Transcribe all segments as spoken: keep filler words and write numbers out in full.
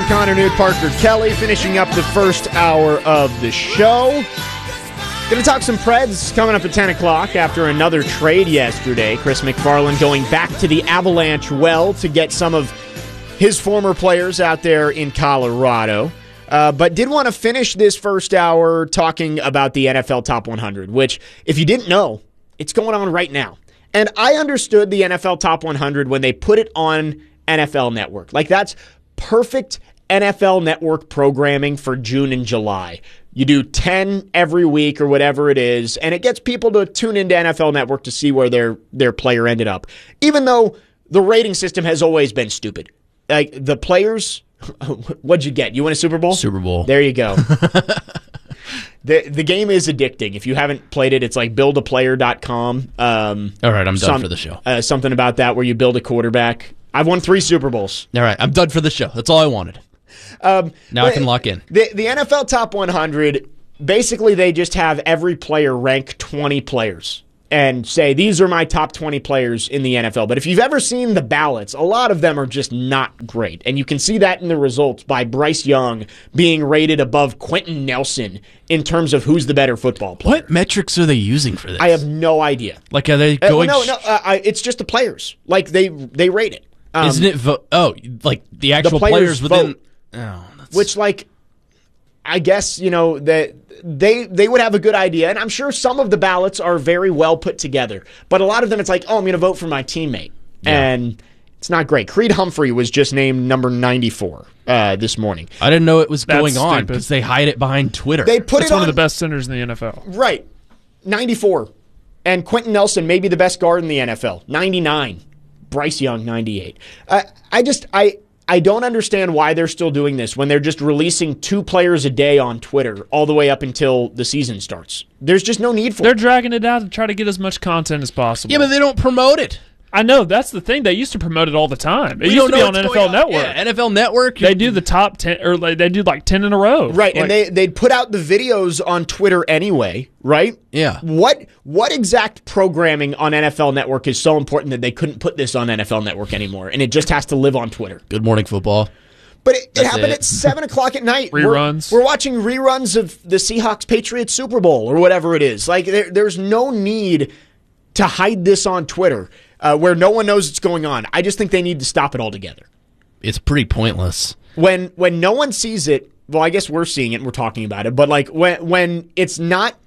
Connor Newt, Parker Kelly, finishing up the first hour of the show. Going to talk some Preds coming up at ten o'clock after another trade yesterday. Chris McFarland going back to the Avalanche well to get some of his former players out there in Colorado. Uh, but did want to finish this first hour talking about the N F L Top one hundred, which, if you didn't know, it's going on right now. And I understood the N F L Top one hundred when they put it on N F L Network. Like, that's perfect N F L Network programming for June and July. You do ten every week or whatever it is, and it gets people to tune into N F L Network to see where their their player ended up. Even though the rating system has always been stupid. Like, the players, what'd you get? You win a Super Bowl? Super Bowl. There you go. The the game is addicting. If you haven't played it, it's like build a player dot com. Um, All right, I'm done some, for the show. Uh, something about that where you build a quarterback. I've won three Super Bowls. All right, I'm done for the show. That's all I wanted. Um, now I can lock in. The, the N F L Top one hundred, basically they just have every player rank twenty players and say, these are my top twenty players in the N F L. But if you've ever seen the ballots, a lot of them are just not great. And you can see that in the results by Bryce Young being rated above Quentin Nelson in terms of who's the better football player. What metrics are they using for this? I have no idea. Like, are they Uh, going... no, no, uh, I, it's just the players. Like, they they rate it. Um, Isn't it... Vo- oh, like the actual the players, players within... vote. Oh, that's... Which, like, I guess, you know, that they they would have a good idea, and I'm sure some of the ballots are very well put together. But a lot of them, it's like, oh, I'm going to vote for my teammate. Yeah. And it's not great. Creed Humphrey was just named number ninety-four uh, this morning. I didn't know it was That's going on stupid. because they hide it behind Twitter. They put That's it one on, of the best centers in the N F L. Right. ninety-four. And Quentin Nelson, maybe the best guard in the N F L. ninety-nine. Bryce Young, ninety-eight. Uh, I just... I. I don't understand why they're still doing this when they're just releasing two players a day on Twitter all the way up until the season starts. There's just no need for They're it. dragging it out to try to get as much content as possible. Yeah, but they don't promote it. I know, that's the thing. They used to promote it all the time. It We used don't to be know on what's N F L going on. Network. Yeah, N F L Network. They do the top ten, or like they do like ten in a row. Right, Like, and they, they'd put out the videos on Twitter anyway, right? Yeah. What what exact programming on N F L Network is so important that they couldn't put this on N F L Network anymore, and it just has to live on Twitter? Good Morning Football. But it, it That's happened it. at seven o'clock at night. Reruns. We're, we're watching reruns of the Seahawks-Patriots Super Bowl or whatever it is. Like, there, there's no need to hide this on Twitter uh, where no one knows what's going on. I just think they need to stop it altogether. It's pretty pointless. When when no one sees it, well, I guess we're seeing it and we're talking about it, but like when when it's not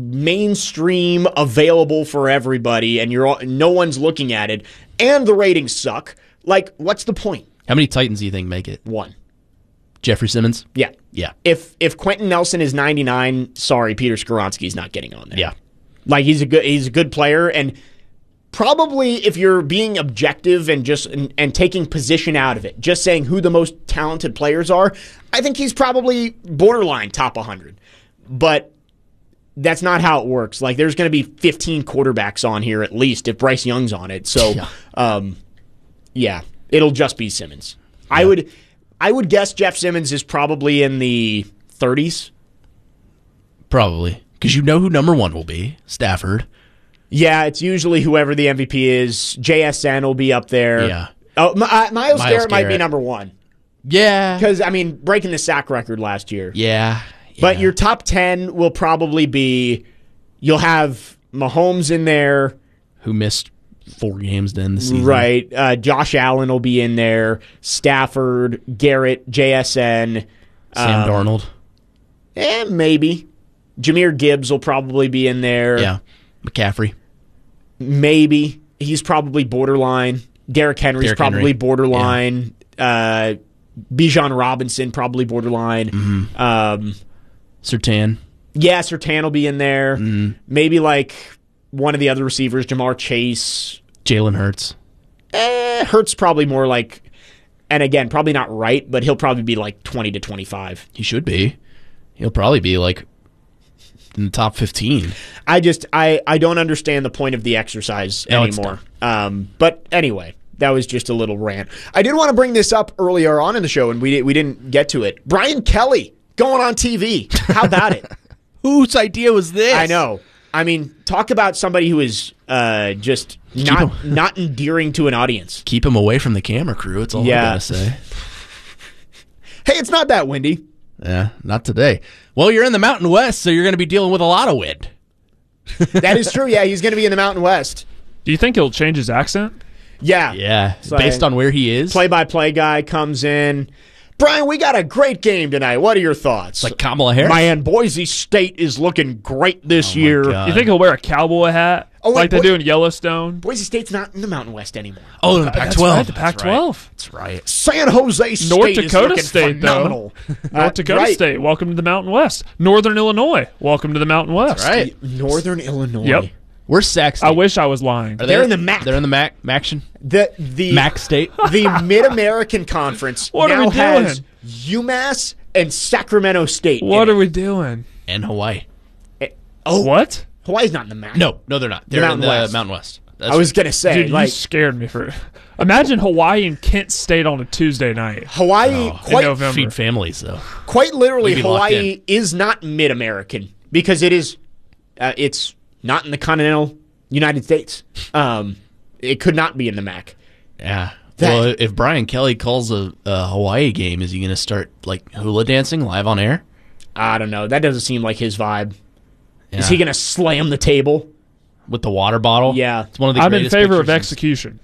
mainstream available for everybody and you're all, no one's looking at it and the ratings suck, like, what's the point? How many Titans do you think make it? One. Jeffrey Simmons? Yeah. Yeah. If if Quentin Nelson is ninety-nine, sorry, Peter Skoronski's not getting on there. Yeah. Like, he's a good he's a good player, and probably if you're being objective and just and, and taking position out of it, just saying who the most talented players are, I think he's probably borderline top one hundred. But that's not how it works. Like, there's going to be fifteen quarterbacks on here at least if Bryce Young's on it. So, Yeah. um, yeah, it'll just be Simmons. Yeah. I would I would guess Jeff Simmons is probably in the thirties. Probably. Because you know who number one will be. Stafford. Yeah, it's usually whoever the M V P is. J S N will be up there. Yeah. Oh, My, uh, Miles, Myles Garrett might be Garrett. number one. Yeah. Because, I mean, breaking the sack record last year. Yeah. But Yeah. your top ten will probably be, you'll have Mahomes in there. Who missed four games to end the season. Right. Uh, Josh Allen will be in there. Stafford, Garrett, J S N. Sam um, Darnold. Eh, maybe. Jahmyr Gibbs will probably be in there. Yeah. McCaffrey. Maybe. He's probably borderline. Derrick Henry's Derrick probably Henry. borderline. Uh, Bijan Robinson probably borderline. Mm-hmm. Um, Surtain. yeah, Surtain will be in there. Mm-hmm. Maybe like one of the other receivers, Jamar Chase. Jalen Hurts. Eh, Hurts probably more like, and again, probably not right, but he'll probably be like twenty to twenty-five. He should be. He'll probably be like in the top fifteen. I just, I, I don't understand the point of the exercise No, it's anymore. Um, but anyway, that was just a little rant. I did want to bring this up earlier on in the show, and we we didn't get to it. Brian Kelly going on T V. How about it? Whose idea was this? I know. I mean, talk about somebody who is uh, just not him- not endearing to an audience. Keep him away from the camera crew. It's all Yeah. I gotta say. Hey, it's not that windy. Yeah, not today. Well, you're in the Mountain West, so you're going to be dealing with a lot of wind. That is true. Yeah, he's going to be in the Mountain West. Do you think he'll change his accent? Yeah. Yeah, So based I- on where he is. Play-by-play guy comes in. Brian, we got a great game tonight. What are your thoughts? Like Kamala Harris. Man, Boise State is looking great this Oh my year. God. You think he'll wear a cowboy hat Oh, wait, like they what- do in Yellowstone? Boise State's not in the Mountain West anymore. Oh, in the Pac That's twelve. right, the Pac twelve. That's right. San Jose State North is Dakota looking State, phenomenal. though. Uh, North Dakota right. State, welcome to the Mountain West. Northern Illinois, welcome to the Mountain West. Right. Northern Illinois. Yep. Where's Sac I wish I was lying. Are They're they- in the MAC. They're in the Mac. Maction. The the Mac State. the Mid-American Conference What are now we doing? has UMass and Sacramento State. What in are we doing? And Hawaii. it. Oh, What? Hawaii's not in the MAC. No, no, they're not. They're Mountain in the West. Mountain West. That's I was gonna say Dude, you like scared me for. Imagine Hawaii and Kent State on a Tuesday night Hawaii. Oh. in quite November. feed families though. quite literally, We'd be locked Hawaii is not Mid-American because it is. Uh, it's not in the continental United States. Um, it could not be in the MAC. Yeah. That- well, if Brian Kelly calls a, a Hawaii game, is he going to start like hula dancing live on air? I don't know. That doesn't seem like his vibe. Yeah. Is he gonna slam the table? with the water bottle? Yeah. It's one of the I'm in greatest favor of pictures in- execution.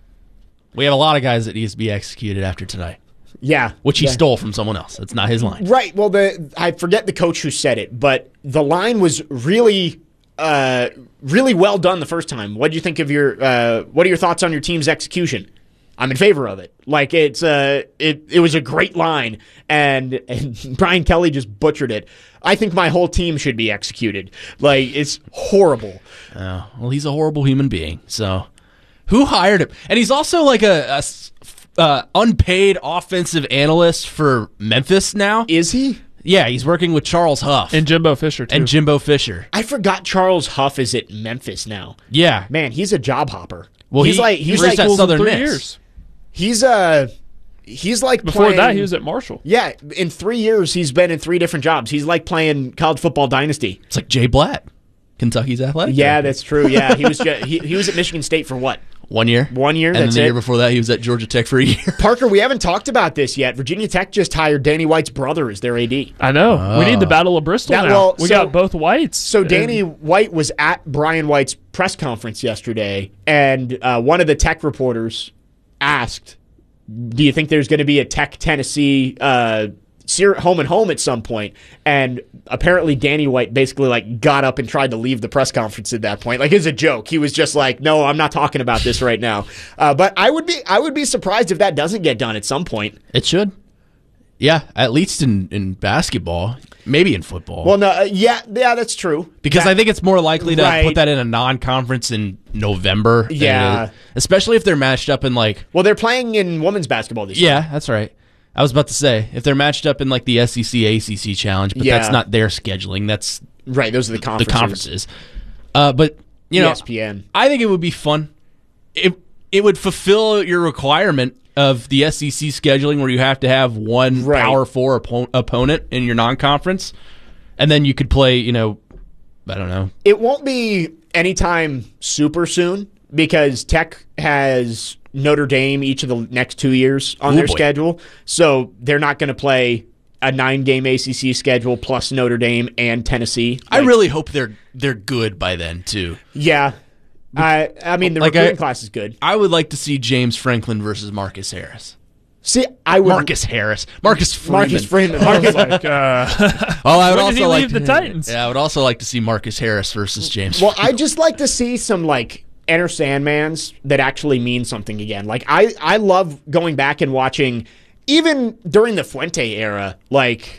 We have a lot of guys that needs to be executed after tonight, Yeah, which he Yeah. stole from someone else. That's not his line. Right. Well, the I forget the coach who said it, but the line was really, uh, really well done the first time. What do you think of your? Uh, what are your thoughts on your team's execution? I'm in favor of it. Like it's uh, it it was a great line, and and Brian Kelly just butchered it. I think my whole team should be executed. Like it's horrible. Oh, well, he's a horrible human being. So, who hired him? And he's also like a, a s- uh, unpaid offensive analyst for Memphis now. Is he? Yeah, he's working with Charles Huff And Jimbo Fisher, too. and Jimbo Fisher. I forgot Charles Huff is at Memphis now. Yeah. Man, he's a job hopper. Well, he's he- like he he's was like at Schools in Southern three Miss. years. he's uh he's like Before playing, that, he was at Marshall. yeah. In three years, he's been in three different jobs. He's like playing college football dynasty. It's like Jay Blatt, Kentucky's athletic Yeah, director. that's true. Yeah, he was ju- he, he was at Michigan State for what? One year. One year, And then that's the it. year before that, he was at Georgia Tech for a year. Parker, we haven't talked about this yet. Virginia Tech just hired Danny White's brother as their A D. I know. We need the Battle of Bristol That- now. well, we so- got both whites. So Danny White was at Brian White's press conference yesterday, and uh, one of the Tech reporters asked, "Do you think there's going to be a Tech Tennessee uh, ser- home and home at some point?" And apparently, Danny White basically like got up and tried to leave the press conference at that point. Like it's a joke. He was just like, "No, I'm not talking about this right now." Uh, but I would be I would be surprised if that doesn't get done at some point. It should. Yeah, at least in, in basketball, maybe in football. Well, no, uh, yeah, yeah, that's true. because That- I think it's more likely to Right. put that in a non-conference in November. than Yeah. it is- especially if they're matched up in like. well, they're playing in women's basketball this year. Yeah, that's right. I was about to say if they're matched up in like the S E C A C C challenge, but Yeah. that's not their scheduling. That's Right, those are the the conferences. conferences. Uh, but you E know, S P N. I think it would be fun. It it would fulfill your requirement of the S E C scheduling, where you have to have one Right. Power Four oppo- opponent in your non-conference, and then you could play. You know, I don't know. It won't be anytime super soon because Tech has Notre Dame each of the next two years on Oh, their boy. schedule. So they're not going to play a nine-game A C C schedule plus Notre Dame and Tennessee. I Like, really hope they're they're good by then too. Yeah. I, I mean, the Like, recruiting I- class is good. I would like to see James Franklin versus Marcus Harris. See, I would. Marcus Harris, Marcus Freeman. Marcus Freeman. I was Marcus, like, uh, Oh, I would when also did he like leave the Titans? Yeah, I would also like to see Marcus Harris versus James. well, I just like to see some, like, Enter Sandmans that actually mean something again. Like, I, I love going back and watching, even during the Fuente era, like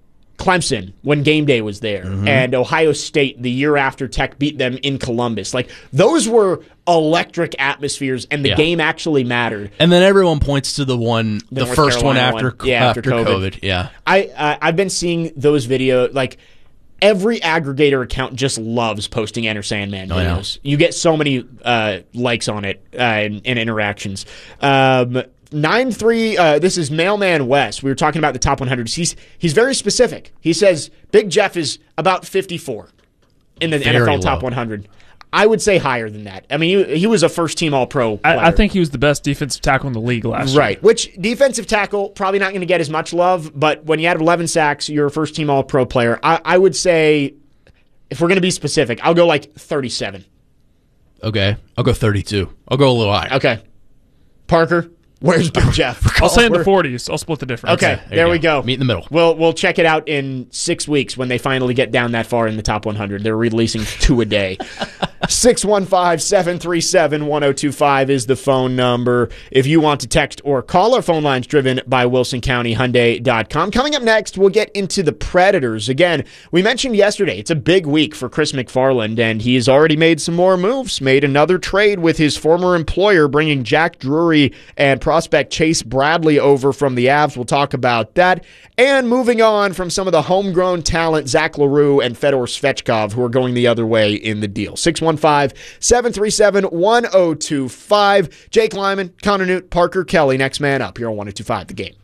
Clemson when game day was there, and Ohio State the year after Tech beat them in Columbus. Like, those were electric atmospheres, and the Yeah. game actually mattered. And then everyone points to the one, the, North first one Carolina after one. Yeah, after, after COVID. COVID. Yeah, I uh, I've been seeing those videos. Like every aggregator account just loves posting Enter Sandman Oh, yeah. videos. You get so many uh, likes on it uh, and, and interactions. Um, Nine three. Uh, this is Mailman West. We were talking about the top one hundred. He's he's very specific. He says Big Jeff is about fifty four in the Very N F L low. top one hundred. I would say higher than that. I mean, he, he was a first-team All-Pro player. I, I think he was the best defensive tackle in the league last year. Right, which defensive tackle, probably not going to get as much love, but when you had eleven sacks, you're a first-team All-Pro player. I, I would say, if we're going to be specific, I'll go like thirty-seven. Okay, I'll go thirty-two. I'll go a little higher. Okay. Parker? Where's Big Jeff? I'll say in We're- the forties. I'll split the difference. Okay, There you there go. we go. Meet in the middle. We'll we'll check it out in six weeks when they finally get down that far in the top one hundred. They're releasing two a day. six one five, seven three seven, one oh two five is the phone number. If you want to text or call, our phone line's driven by Wilson County Hyundai dot com. Coming up next, we'll get into the Predators. Again, we mentioned yesterday, it's a big week for Chris McFarland, and he has already made some more moves. Made another trade with his former employer, bringing Jack Drury and prospect Chase Bradley over from the Avs. We'll talk about that. And moving on from some of the homegrown talent, Zach LaRue and Fedor Svechkov, who are going the other way in the deal. six one five, seven three seven, one oh two five. Jake Lyman, Connor Newt, Parker Kelly, next man up here on one oh two five The Game.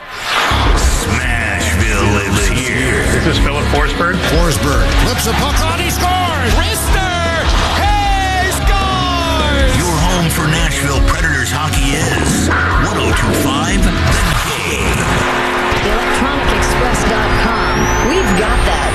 Smashville lives here. This is Philip Forsberg. Forsberg flips a puck on, he scores! Wrister! He scores! Your home for Nashville Predators hockey is one oh two five The Game. electronic express dot com. We've got that.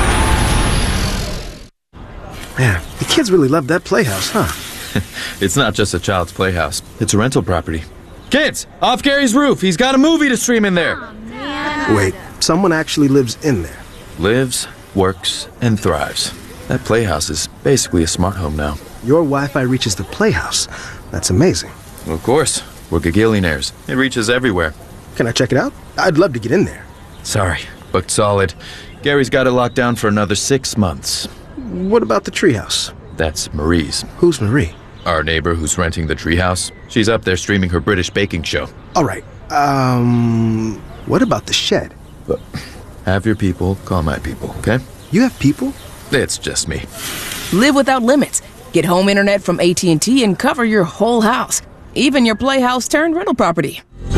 Man, the kids really love that playhouse, huh? It's not just a child's playhouse. It's a rental property. Kids, off Gary's roof. He's got a movie to stream in there. Wait, someone actually lives in there. Lives, works, and thrives. That playhouse is basically a smart home now. Your Wi-Fi reaches the playhouse. That's amazing. Well, of course. We're gagillionaires. It reaches everywhere. Can I check it out? I'd love to get in there. Sorry, booked solid. Gary's got it locked down for another six months. What about the treehouse? That's Marie's. Who's Marie? Our neighbor who's renting the treehouse. She's up there streaming her British baking show. All right. Um, what about the shed? But have your people call my people, okay? You have people? It's just me. Live without limits. Get home internet from A T and T and cover your whole house, even your playhouse turned rental property.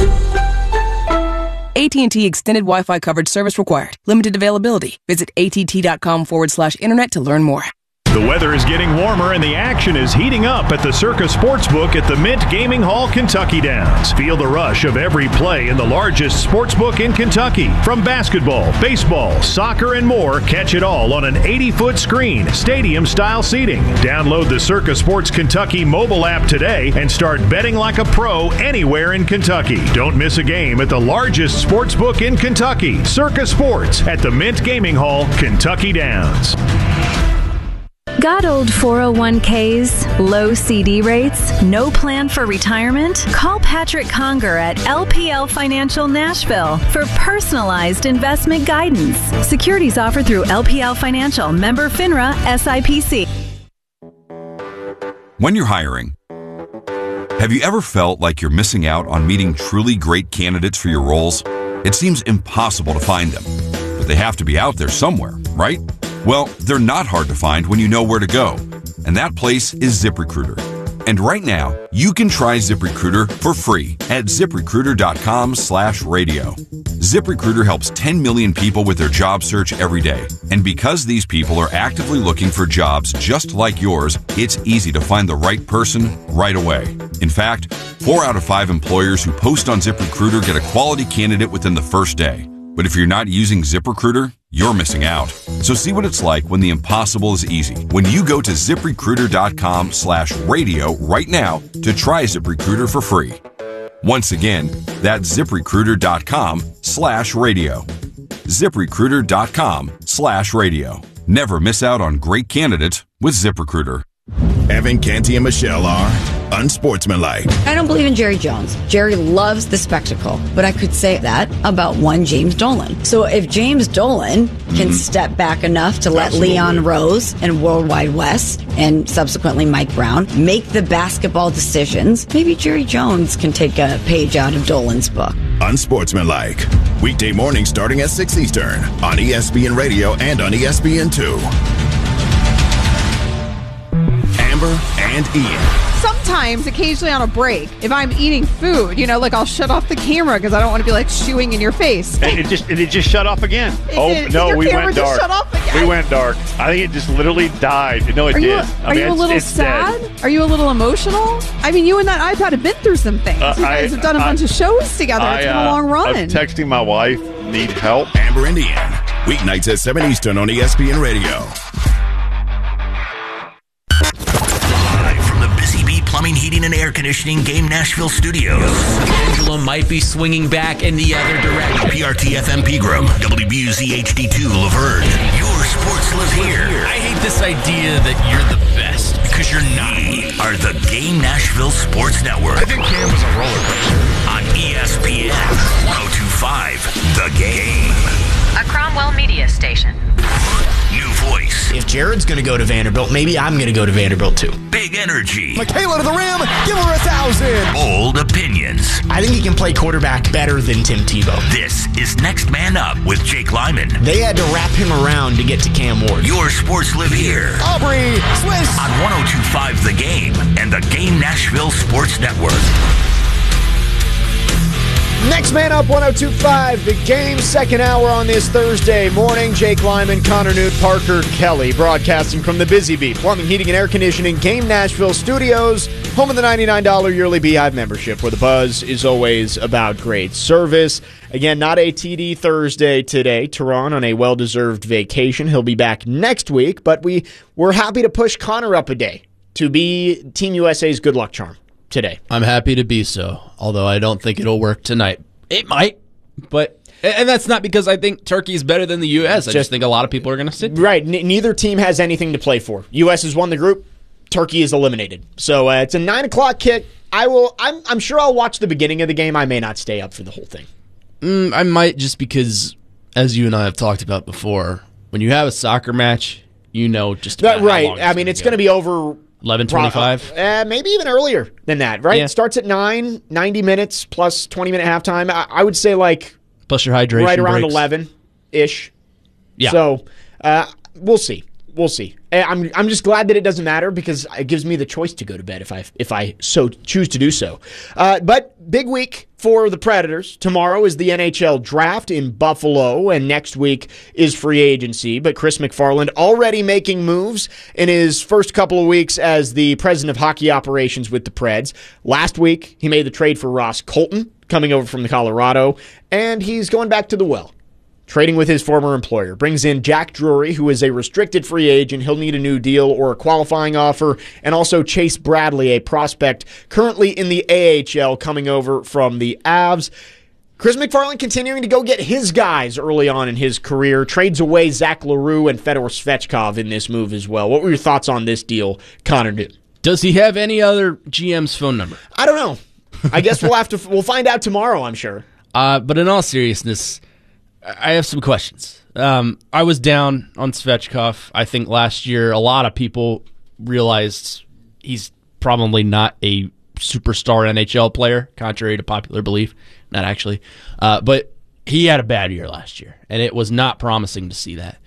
A T and T extended Wi-Fi coverage service required. Limited availability. Visit att.com forward slash internet to learn more. The weather is getting warmer and the action is heating up at the Circa Sportsbook at the Mint Gaming Hall, Kentucky Downs. Feel the rush of every play in the largest sportsbook in Kentucky. From basketball, baseball, soccer, and more, catch it all on an eighty-foot screen, stadium-style seating. Download the Circa Sports Kentucky mobile app today and start betting like a pro anywhere in Kentucky. Don't miss a game at the largest sportsbook in Kentucky, Circa Sports at the Mint Gaming Hall, Kentucky Downs. Got old four oh one k's, low C D rates, no plan for retirement? Call Patrick Conger at L P L Financial Nashville for personalized investment guidance. Securities offered through L P L Financial, member FINRA, S I P C. When you're hiring, have you ever felt like you're missing out on meeting truly great candidates for your roles? It seems impossible to find them, but they have to be out there somewhere, right? Well, they're not hard to find when you know where to go, and that place is ZipRecruiter. And right now, you can try ZipRecruiter for free at ZipRecruiter.com slash radio. ZipRecruiter helps ten million people with their job search every day. And because these people are actively looking for jobs just like yours, it's easy to find the right person right away. In fact, four out of five employers who post on ZipRecruiter get a quality candidate within the first day. But if you're not using ZipRecruiter, you're missing out. So see what it's like when the impossible is easy. When you go to ZipRecruiter.com slash radio right now to try ZipRecruiter for free. Once again, that's ZipRecruiter.com slash radio. ZipRecruiter.com slash radio. Never miss out on great candidates with ZipRecruiter. Evan, Canty, and Michelle are unsportsmanlike. I don't believe in Jerry Jones. Jerry loves the spectacle, but I could say that about one James Dolan. So if James Dolan can mm-hmm. step back enough to let Absolutely. Leon Rose and Worldwide West and subsequently Mike Brown make the basketball decisions, maybe Jerry Jones can take a page out of Dolan's book. Unsportsmanlike. Weekday mornings starting at six Eastern on E S P N Radio and on E S P N two. Amber and Ian. Sometimes sometimes, occasionally on a break, if I'm eating food, you know, like I'll shut off the camera because I don't want to be like chewing in your face. And it just and it just shut off again. It oh did. no, Your we camera went just dark. shut off again. We went dark. I think it just literally died. No, it Are did. you, I are mean, you a it's- little it's sad? dead. Are you a little emotional? I mean, you and that iPad have been through some things. Uh, you guys I- have done a I- bunch of shows together. It's I, been a uh, long run. I'm texting my wife. Need help. Amber Indian. Weeknights at seven Eastern on E S P N Radio. Live from the Busy Bee Plumbing, Heating, and Air Conditioning Game Nashville Studios. Angela might be swinging back in the other direction. P R T F M Pegram, W B U Z H D two Laverne. Your sports live here. I hate this idea that you're the best because you're not. We are the Game Nashville Sports Network. I think Cam was a roller coaster. On E S P N one oh two point five, The Game. A Cromwell media station. New voice. If Jared's going to go to Vanderbilt, maybe I'm going to go to Vanderbilt too. Big energy. Michaela to the rim. Give her a thousand. Bold opinions. I think he can play quarterback better than Tim Tebow. This is Next Man Up with Jake Lyman. They had to wrap him around to get to Cam Ward. Your sports live here. Aubrey Swiss. On one oh two point five The Game and the Game Nashville Sports Network. Next Man Up, one oh two point five, The Game, second hour on this Thursday morning. Jake Lyman, Connor Newt, Parker Kelly, broadcasting from the Busy Bee Plumbing, Heating, and Air Conditioning Game Nashville Studios, home of the ninety-nine dollars yearly Beehive membership, where the buzz is always about great service. Again, not a T D Thursday today. Teron on a well-deserved vacation. He'll be back next week, but we, we're happy to push Connor up a day to be Team U S A's good luck charm today. I'm happy to be so, although I don't think it'll work tonight. It might, but and that's not because I think Turkey is better than the U S. I just, just think a lot of people are going to sit. Right. N- neither team has anything to play for. U S has won the group. Turkey is eliminated. So uh, it's a nine o'clock kick. I will. I'm. I'm sure I'll watch the beginning of the game. I may not stay up for the whole thing. Mm, I might, just because, as you and I have talked about before, when you have a soccer match, you know just about that, right. How long I mean, it's going to be over. eleven twenty-five? Uh, maybe even earlier than that, right? Yeah. It starts at nine, ninety minutes plus twenty-minute halftime. I, I would say like... Plus your hydration right around breaks. eleven-ish. Yeah. So, uh, we'll see. We'll see. I'm I'm just glad that it doesn't matter because it gives me the choice to go to bed if I if I so choose to do so. Uh, but big week for the Predators. Tomorrow is the N H L draft in Buffalo, and next week is free agency. But Chris McFarland already making moves in his first couple of weeks as the president of hockey operations with the Preds. Last week, he made the trade for Ross Colton, coming over from the Colorado, and he's going back to the well. Trading with his former employer. Brings in Jack Drury, who is a restricted free agent. He'll need a new deal or a qualifying offer. And also Chase Bradley, a prospect currently in the A H L, coming over from the Avs. Chris McFarland continuing to go get his guys early on in his career. Trades away Zach LaRue and Fedor Svechkov in this move as well. What were your thoughts on this deal, Connor Newton? Does he have any other G M's phone number? I don't know. I guess we'll have to. We'll find out tomorrow, I'm sure. Uh, but in all seriousness, I have some questions. Um, I was down on Svechkov. I think last year a lot of people realized he's probably not a superstar N H L player, contrary to popular belief. Not actually. Uh, but he had a bad year last year, and it was not promising to see that.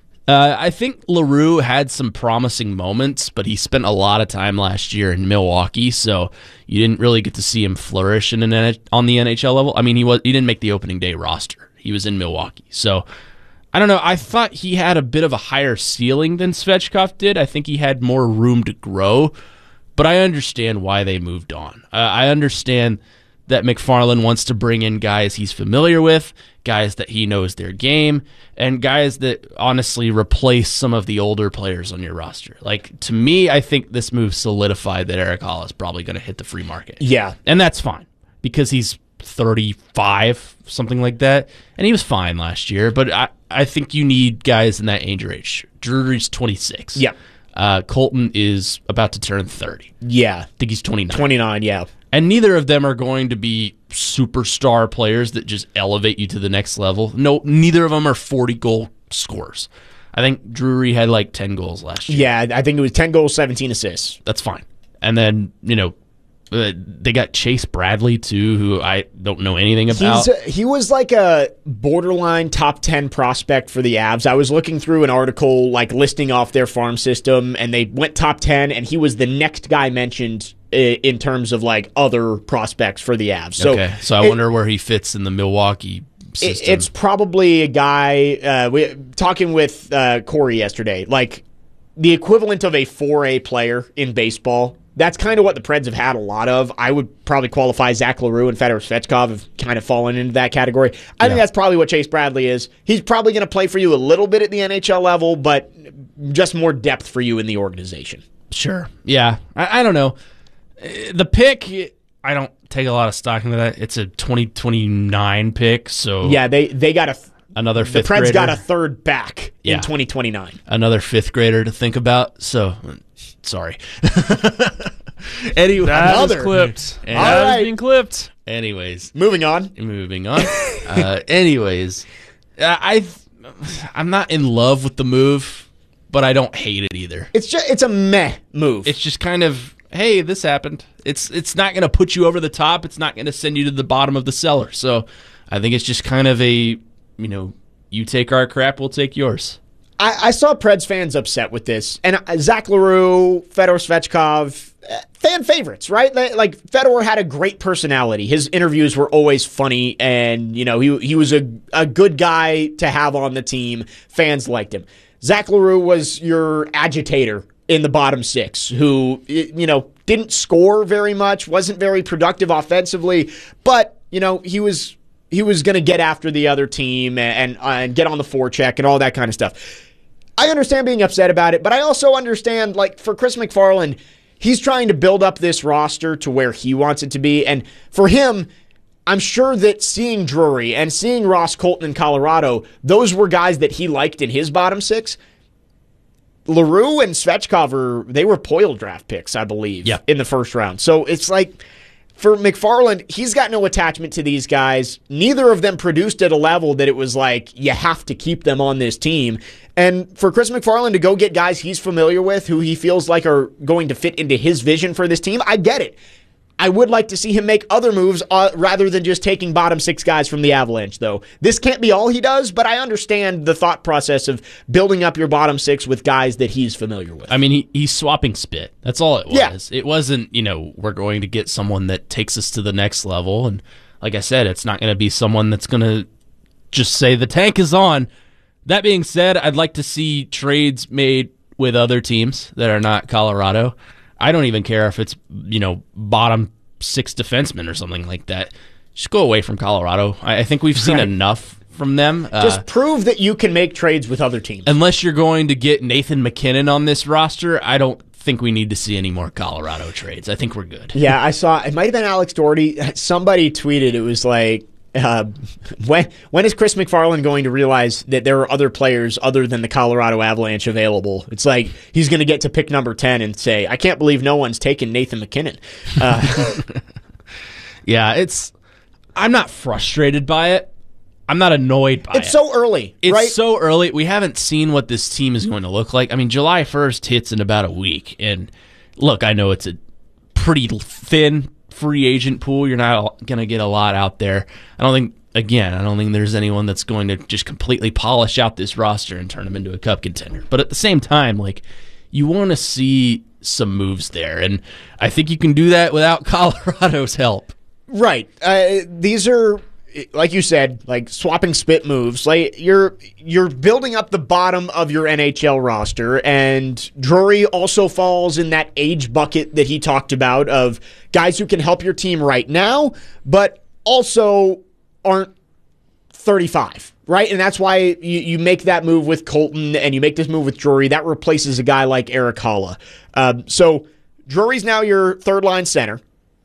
Uh, I think LaRue had some promising moments, but he spent a lot of time last year in Milwaukee, so you didn't really get to see him flourish in an, on the N H L level. I mean, he was he didn't make the opening day roster. He was in Milwaukee. So, I don't know. I thought he had a bit of a higher ceiling than Svechkov did. I think he had more room to grow, but I understand why they moved on. Uh, I understand that McFarland wants to bring in guys he's familiar with, guys that he knows their game, and guys that honestly replace some of the older players on your roster. Like, to me, I think this move solidified that Eric Hall is probably going to hit the free market. Yeah. And that's fine because he's thirty-five, something like that, and he was fine last year, but I, I think you need guys in that age range. Drury's twenty-six. Yeah. Uh, Colton is about to turn thirty. Yeah. I think he's twenty-nine. twenty-nine, yeah. And neither of them are going to be superstar players that just elevate you to the next level. No, neither of them are forty-goal scorers. I think Drury had like ten goals last year. Yeah, I think it was ten goals, seventeen assists. That's fine. And then, you know, Uh, they got Chase Bradley, too, who I don't know anything about. He's, uh, he was like a borderline top ten prospect for the Avs. I was looking through an article like listing off their farm system, and they went top ten, and he was the next guy mentioned in terms of like other prospects for the Avs. So, okay, so I it, wonder where he fits in the Milwaukee system. It's probably a guy, uh, we, talking with uh, Corey yesterday, like the equivalent of a four A player in baseball. That's kind of what the Preds have had a lot of. I would probably qualify Zach LaRue and Fedor Svechkov have kind of fallen into that category. I yeah. think that's probably what Chase Bradley is. He's probably going to play for you a little bit at the N H L level, but just more depth for you in the organization. Sure. Yeah. I, I don't know. The pick, I don't take a lot of stock into that. It's a twenty twenty-nine pick, so yeah, they they got a th- another fifth the Preds grader. got a third back yeah. in twenty twenty-nine. Another fifth grader to think about. So sorry. Anyway, that another. is clipped. And, that right. is being clipped. Anyways, moving on. Moving on. uh, anyways, I I'm not in love with the move, but I don't hate it either. It's just it's a meh move. It's just kind of, hey, this happened. It's it's not going to put you over the top. It's not going to send you to the bottom of the cellar. So I think it's just kind of a, you know, you take our crap, we'll take yours. I, I saw Preds fans upset with this. And uh, Zach LaRue, Fedor Svechkov, uh, fan favorites, right? Like, Fedor had a great personality. His interviews were always funny, and, you know, he, he was a, a good guy to have on the team. Fans liked him. Zach LaRue was your agitator in the bottom six, who, you know, didn't score very much, wasn't very productive offensively, but, you know, he was he was going to get after the other team and, and, uh, and get on the forecheck and all that kind of stuff. I understand being upset about it, but I also understand, like, for Chris McFarland, he's trying to build up this roster to where he wants it to be, and for him, I'm sure that seeing Drury and seeing Ross Colton in Colorado, those were guys that he liked in his bottom six. LaRue and Svechkov, are, they were Poile draft picks, I believe, yeah. in the first round. So it's like, for McFarland, he's got no attachment to these guys. Neither of them produced at a level that it was like, you have to keep them on this team. And for Chris McFarland to go get guys he's familiar with, who he feels like are going to fit into his vision for this team, I get it. I would like to see him make other moves uh, rather than just taking bottom six guys from the Avalanche, though. This can't be all he does, but I understand the thought process of building up your bottom six with guys that he's familiar with. I mean, he, he's swapping spit. That's all it was. Yeah. It wasn't, you know, we're going to get someone that takes us to the next level. And like I said, it's not going to be someone that's going to just say the tank is on. That being said, I'd like to see trades made with other teams that are not Colorado. I don't even care if it's, you know, bottom six defensemen or something like that. Just go away from Colorado. I, I think we've seen right. enough from them. Just uh, prove that you can make trades with other teams. Unless you're going to get Nathan McKinnon on this roster, I don't think we need to see any more Colorado trades. I think we're good. Yeah, I saw, it might have been Alex Doherty. Somebody tweeted, it was like, Uh, when when is Chris McFarland going to realize that there are other players other than the Colorado Avalanche available? It's like he's going to get to pick number ten and say, I can't believe no one's taken Nathan McKinnon. Uh, yeah, it's. I'm not frustrated by it. I'm not annoyed by it. It's so early, It's right? so early. We haven't seen what this team is going to look like. I mean, July first hits in about a week. And look, I know it's a pretty thin free agent pool. You're not going to get a lot out there. I don't think, again, I don't think there's anyone that's going to just completely polish out this roster and turn them into a cup contender. But at the same time, like, you want to see some moves there. And I think you can do that without Colorado's help. Right. Uh, these are, like you said, like swapping spit moves. Like you're you're building up the bottom of your N H L roster, and Drury also falls in that age bucket that he talked about of guys who can help your team right now, but also aren't thirty-five, right? And that's why you, you make that move with Colton and you make this move with Drury. That replaces a guy like Erik Haula. Um, so Drury's now your third line center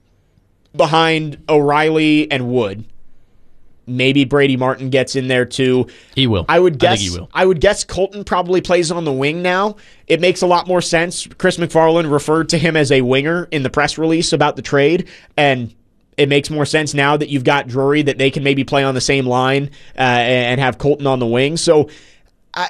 behind O'Reilly and Wood. Maybe Brady Martin gets in there too. He will. I would guess. I think he will. I would guess Colton probably plays on the wing now. It makes a lot more sense. Chris McFarland referred to him as a winger in the press release about the trade, and it makes more sense now that you've got Drury that they can maybe play on the same line uh, and have Colton on the wing. So, I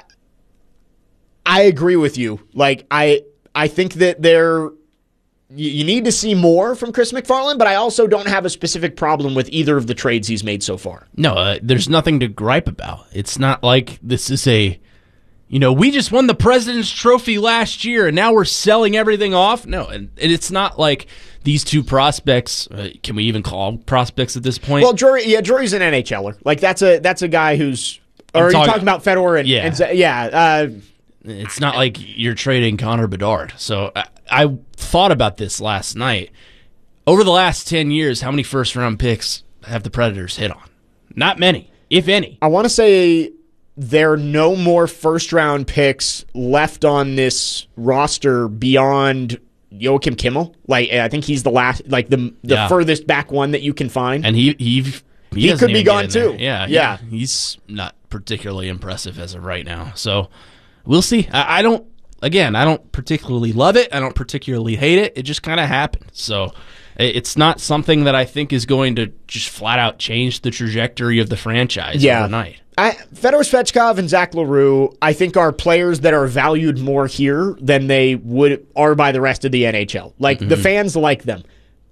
I agree with you. Like I I think that they're. You need to see more from Chris McFarland, but I also don't have a specific problem with either of the trades he's made so far. No, uh, there's nothing to gripe about. It's not like this is a, you know, we just won the President's Trophy last year and now we're selling everything off. No, and it's not like these two prospects, uh, can we even call prospects at this point? Well, Drury, yeah, Drury's an N H L er. Like that's a that's a guy who's. Or are you talking about Fedor and yeah, and, yeah? Uh, it's not like you're trading Connor Bedard. So I, I thought about this last night. Over the last ten years, how many first round picks have the Predators hit on? Not many, if any. I want to say there are no more first round picks left on this roster beyond Joachim Kimmel. Like I think he's the last, like the the Yeah. furthest back one that you can find, and he he he, he doesn't could be even gone get in too. there. Yeah, yeah, he- he's not particularly impressive as of right now. So we'll see. I, I don't. Again, I don't particularly love it. I don't particularly hate it. It just kind of happened. So it- it's not something that I think is going to just flat out change the trajectory of the franchise Yeah. overnight. I, Fedor Svechkov and Zach LaRue, I think, are players that are valued more here than they would are by the rest of the N H L. Like, the Mhm. fans like them.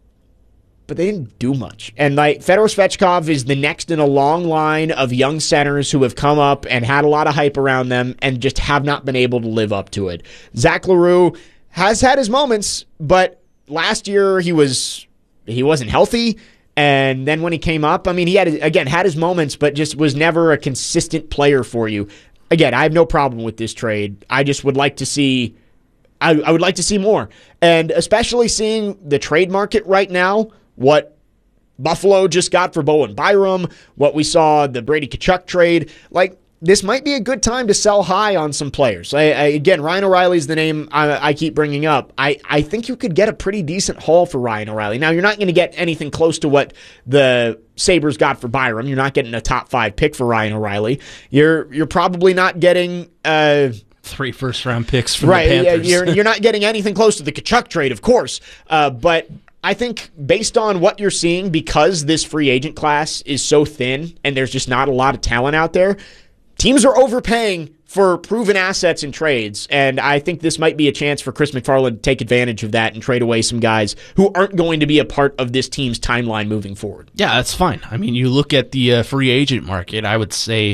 But they didn't do much. And, like, Fedor Svechkov is the next in a long line of young centers who have come up and had a lot of hype around them and just have not been able to live up to it. Zach LaRue has had his moments, but last year he was he wasn't healthy. And then when he came up, I mean, he had, again, had his moments, but just was never a consistent player for you. Again, I have no problem with this trade. I just would like to see, I, I would like to see more. And especially seeing the trade market right now, what Buffalo just got for Bowen Byram, what we saw, the Brady Tkachuk trade, like, this might be a good time to sell high on some players. I, I, again, Ryan O'Reilly's the name I, I keep bringing up. I, I think you could get a pretty decent haul for Ryan O'Reilly. Now, you're not going to get anything close to what the Sabres got for Byram. You're not getting a top five pick for Ryan O'Reilly. You're you're probably not getting uh, three first round picks from right. the Panthers. You're you're not getting anything close to the Tkachuk trade, of course. Uh, but I think based on what you're seeing, because this free agent class is so thin and there's just not a lot of talent out there, teams are overpaying for proven assets in trades, and I think this might be a chance for Chris McFarland to take advantage of that and trade away some guys who aren't going to be a part of this team's timeline moving forward. Yeah, that's fine. I mean, you look at the uh, free agent market, I would say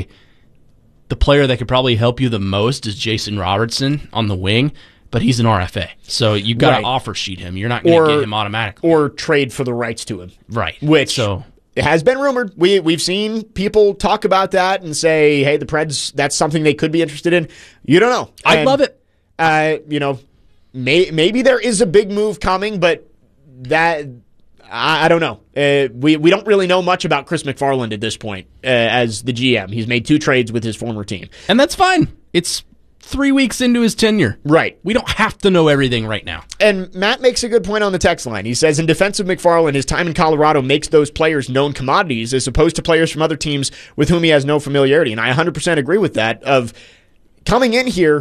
the player that could probably help you the most is Jason Robertson on the wing, but he's an R F A. So you got to Right. offer sheet him. You're not going to get him automatically. Or trade for the rights to him. Right. Which so it has been rumored. We, we've seen people talk about that and say, hey, the Preds, that's something they could be interested in. You don't know. I'd And, love it. Uh, you know, may, maybe there is a big move coming, but that... I, I don't know. Uh, we we don't really know much about Chris McFarland at this point uh, as the G M. He's made two trades with his former team. And that's fine. It's three weeks into his tenure. Right. We don't have to know everything right now. And Matt makes a good point on the text line. He says, in defense of McFarland, his time in Colorado makes those players known commodities as opposed to players from other teams with whom he has no familiarity. And I one hundred percent agree with that. Of coming in here,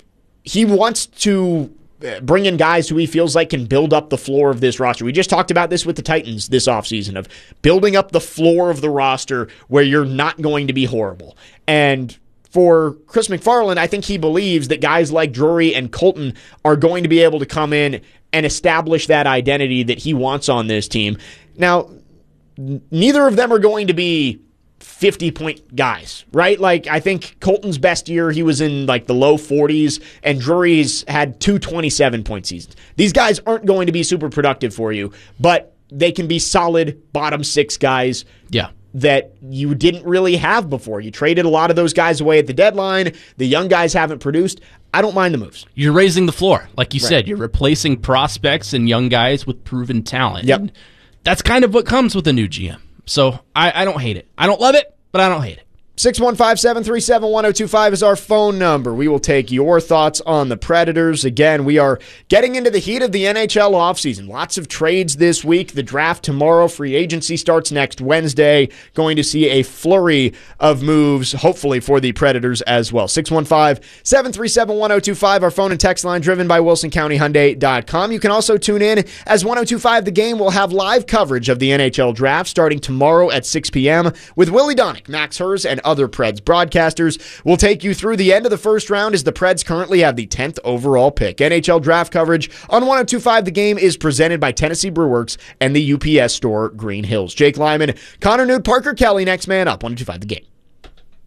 he wants to bring in guys who he feels like can build up the floor of this roster. We just talked about this with the Titans this offseason, of building up the floor of the roster where you're not going to be horrible. And for Chris McFarland, I think he believes that guys like Drury and Colton are going to be able to come in and establish that identity that he wants on this team. Now, n- neither of them are going to be fifty-point guys, right? Like, I think Colton's best year, he was in like the low forties, and Drury's had two twenty-seven-point seasons. These guys aren't going to be super productive for you, but they can be solid bottom six guys. Yeah. That you didn't really have before. You traded a lot of those guys away at the deadline. The young guys haven't produced. I don't mind the moves. You're raising the floor. Like you Right. said, you're replacing prospects and young guys with proven talent. Yep. And that's kind of what comes with a new G M. So I, I don't hate it. I don't love it, but I don't hate it. six one five, seven three seven, one oh two five is our phone number. We will take your thoughts on the Predators. Again, we are getting into the heat of the N H L offseason. Lots of trades this week. The draft tomorrow. Free agency starts next Wednesday. Going to see a flurry of moves, hopefully, for the Predators as well. six one five, seven three seven, one oh two five, our phone and text line, driven by Wilson County Hyundai dot com. You can also tune in as one oh two five The Game will have live coverage of the N H L draft starting tomorrow at six p.m. with Willie Donick, Max Hers, and other Preds broadcasters. We'll take you through the end of the first round as the Preds currently have the tenth overall pick. N H L draft coverage on one oh two five The Game is presented by Tennessee Brew Works and the U P S store Green Hills. Jake Lyman, Connor Newt, Parker Kelly, next man up. one oh two five The Game.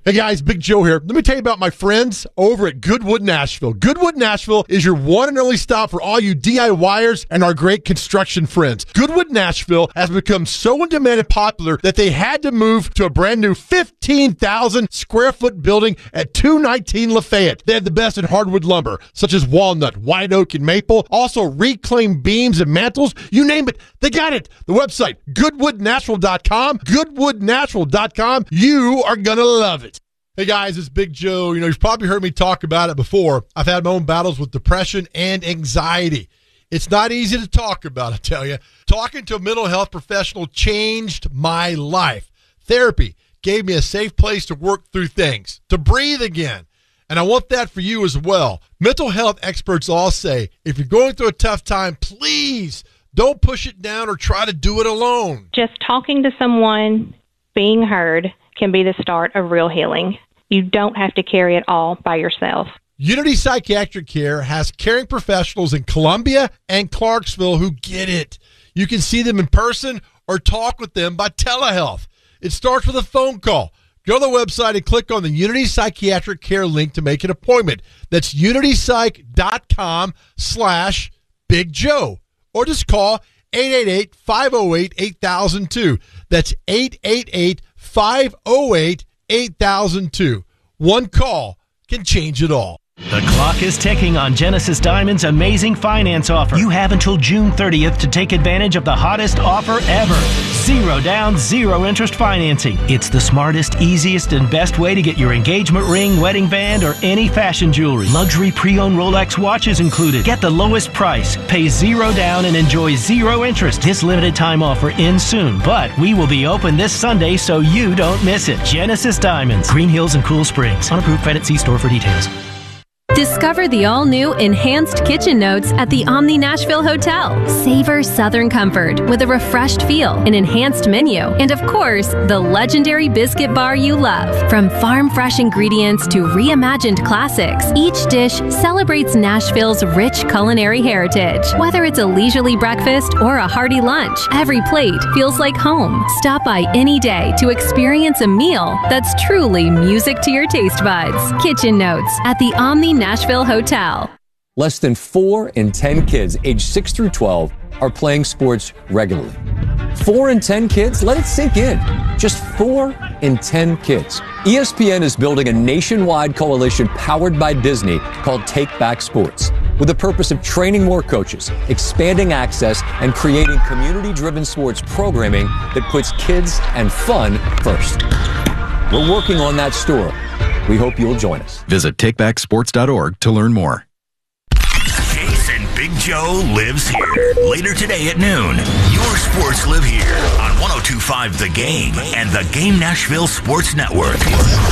Hey guys, Big Joe here. Let me tell you about my friends over at Goodwood Nashville. Goodwood Nashville is your one and only stop for all you DIYers and our great construction friends. Goodwood Nashville has become so in demand and popular that they had to move to a brand new fifteen thousand square foot building at two nineteen Lafayette. They have the best in hardwood lumber, such as walnut, white oak, and maple. Also reclaimed beams and mantles. You name it, they got it. The website, goodwood nashville dot com. goodwood nashville dot com. You are going to love it. Hey guys, it's Big Joe. You know, you've probably heard me talk about it before. I've had my own battles with depression and anxiety. It's not easy to talk about, I tell you. Talking to a mental health professional changed my life. Therapy gave me a safe place to work through things, to breathe again. And I want that for you as well. Mental health experts all say, if you're going through a tough time, please don't push it down or try to do it alone. Just talking to someone, being heard, can be the start of real healing. You don't have to carry it all by yourself. Unity Psychiatric Care has caring professionals in Columbia and Clarksville who get it. You can see them in person or talk with them by telehealth. It starts with a phone call. Go to the website and click on the Unity Psychiatric Care link to make an appointment. That's unitypsych.com slash Big Joe. Or just call eight eight eight, five oh eight, eight thousand two. That's eight eight eight, five oh eight, eight thousand two. One call can change it all. The clock is ticking on Genesis Diamond's amazing finance offer. You have until June thirtieth to take advantage of the hottest offer ever. Zero down, zero interest financing. It's the smartest, easiest, and best way to get your engagement ring, wedding band, or any fashion jewelry. Luxury pre-owned Rolex watches included. Get the lowest price, pay zero down, and enjoy zero interest. This limited time offer ends soon, but we will be open this Sunday so you don't miss it. Genesis Diamonds, Green Hills and Cool Springs. On approved credit, see store for details. Discover the all-new Enhanced Kitchen Notes at the Omni Nashville Hotel. Savor Southern comfort with a refreshed feel, an enhanced menu, and of course, the legendary biscuit bar you love. From farm-fresh ingredients to reimagined classics, each dish celebrates Nashville's rich culinary heritage. Whether it's a leisurely breakfast or a hearty lunch, every plate feels like home. Stop by any day to experience a meal that's truly music to your taste buds. Kitchen Notes at the Omni Nashville Hotel. Less than four in ten kids aged six through twelve are playing sports regularly. Four in ten kids? Let it sink in. Just four in ten kids. E S P N is building a nationwide coalition powered by Disney called Take Back Sports, with the purpose of training more coaches, expanding access, and creating community-driven sports programming that puts kids and fun first. We're working on that story. We hope you'll join us. Visit take back sports dot org to learn more. Jason Big Joe lives here. Later today at noon, your sports live here on one oh two point five The Game and the Game Nashville Sports Network.